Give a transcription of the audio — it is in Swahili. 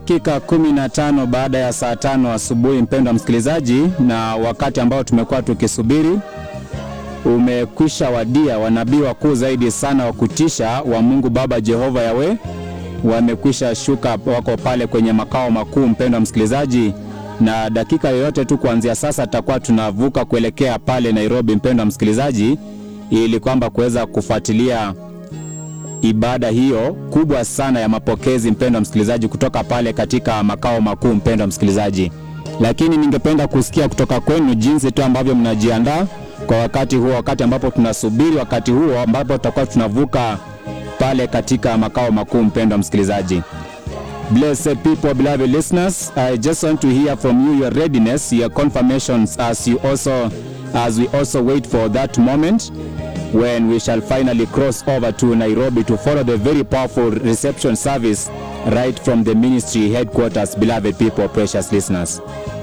dakika 15 baada ya saa 5 asubuhi, mpendwa msikilizaji, na wakati ambao tumekuwa tukisubiri umekwisha wadia. Wanabii wakuu zaidi sana wa kutisha wa Mungu Baba Jehova Yawe wamekwisha shuka, wako pale kwenye makao makuu, mpendwa msikilizaji, na dakika yoyote tu kuanzia sasa tutakuwa tunavuka kuelekea pale Nairobi, mpendwa msikilizaji, ili kwamba kuweza kufuatilia ibada hiyo kubwa sana ya mapokezi, mpendwa msikilizaji, kutoka pale katika makao makuu, mpendwa msikilizaji. Lakini ningependa kusikia kutoka kwenu jinsi tu ambavyo mnajiandaa kwa wakati huo, wakati ambapo tunasubiri, wakati huo ambapo tutakuwa tunavuka pale katika makao makuu, mpendwa msikilizaji. Blessed people, beloved listeners, I just want to hear from you your readiness, your confirmations as we also wait for that moment when we shall finally cross over to Nairobi to follow the very powerful reception service right from the ministry headquarters, beloved people, precious listeners.